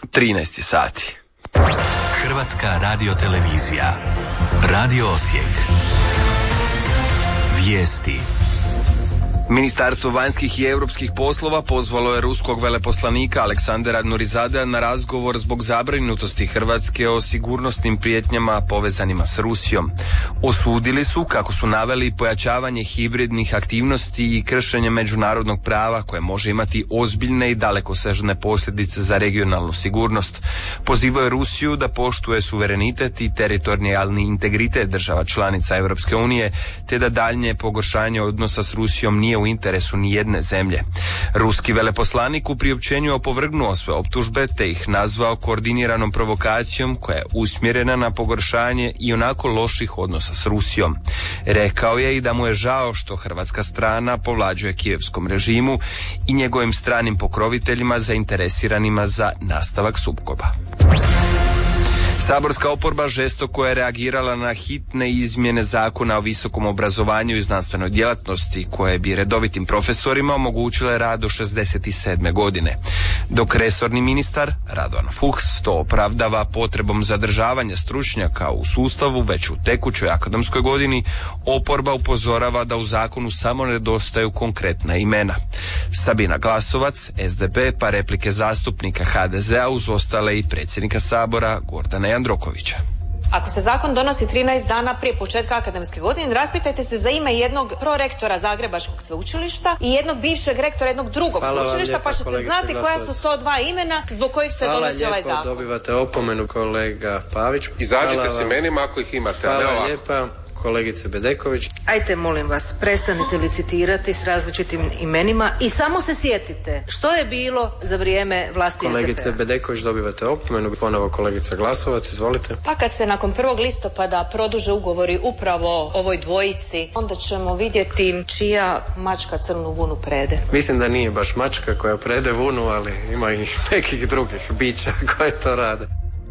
13 sati. Hrvatska radiotelevizija. Radio Osijek. Vijesti. Ministarstvo vanjskih i europskih poslova pozvalo je ruskog veleposlanika Aleksandra Nurizadea na razgovor zbog zabrinutosti Hrvatske o sigurnosnim prijetnjama povezanima s Rusijom. Osudili su, kako su naveli, pojačavanje hibridnih aktivnosti i kršenje međunarodnog prava koje može imati ozbiljne i dalekosežne posljedice za regionalnu sigurnost. Pozivao je Rusiju da poštuje suverenitet i teritorijalni integritet država članica Europske unije, te da daljnje pogoršanje odnosa s Rusijom nije u interesu ni jedne zemlje. Ruski veleposlanik u priopćenju opovrgnuo sve optužbe te ih nazvao koordiniranom provokacijom koja je usmjerena na pogoršanje i onako loših odnosa s Rusijom. Rekao je i da mu je žao što hrvatska strana povlađuje kijevskom režimu i njegovim stranim pokroviteljima zainteresiranima za nastavak sukoba. Saborska oporba žestoko je reagirala na hitne izmjene zakona o visokom obrazovanju i znanstvenoj djelatnosti koje bi redovitim profesorima omogućile rad do 67. godine. Dok resorni ministar Radovan Fuchs to opravdava potrebom zadržavanja stručnjaka u sustavu već u tekućoj akademskoj godini, oporba upozorava da u zakonu samo nedostaju konkretna imena. Sabina Glasovac, SDP, pa replike zastupnika HDZ-a uz ostale i predsjednika Sabora Gordana Jandrokovića. Ako se zakon donosi 13 dana prije početka akademske godine, raspitajte se za ime jednog prorektora Zagrebačkog sveučilišta i jednog bivšeg rektora jednog drugog sveučilišta, pa ćete znati koja su 102 imena zbog kojih se donosi ovaj zakon. Hvala lijepo, dobivate opomenu kolega Pavić. Izađite s imenima ako ih imate. Hvala lijepa. Kolegice Bedeković. Ajte, molim vas, prestanite licitirati s različitim imenima i samo se sjetite što je bilo za vrijeme vlasti SDP-a. Kolegice Bedeković, dobivate opomenu. Ponovo kolegica Glasovac, izvolite. Pa kad se nakon 1. listopada produže ugovori upravo ovoj dvojici, onda ćemo vidjeti čija mačka crnu vunu prede. Mislim da nije baš mačka koja prede vunu, ali ima i nekih drugih bića koje to rade.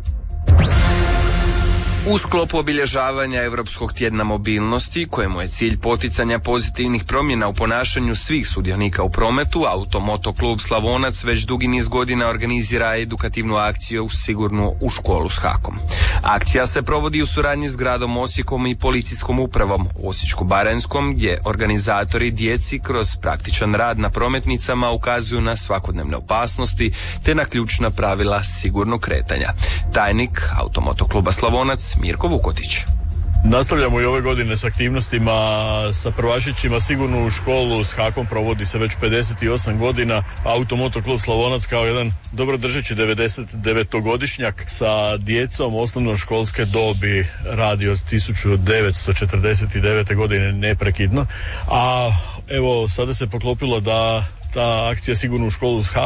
U sklopu obilježavanja Europskog tjedna mobilnosti, kojemu je cilj poticanja pozitivnih promjena u ponašanju svih sudionika u prometu, Automoto klub Slavonac već dugi niz godina organizira edukativnu akciju Sigurno u školu s hakom. Akcija se provodi u suradnji s gradom Osijekom i policijskom upravom Osječko-baranjskom, gdje organizatori djeci kroz praktičan rad na prometnicama ukazuju na svakodnevne opasnosti te na ključna pravila sigurnog kretanja. Tajnik Automoto kluba Slavonac Mirko Vukotić. Nastavljamo i ove godine s aktivnostima sa prvašićima. Sigurno u školu s hakom provodi se već 58 godina. Automoto klub Slavonac kao jedan dobro držeći 99-godišnjak sa djecom osnovnoškolske dobi radi od 1949. godine neprekidno. A evo sada se poklopilo da ta akcija Sigurno u školu s hakom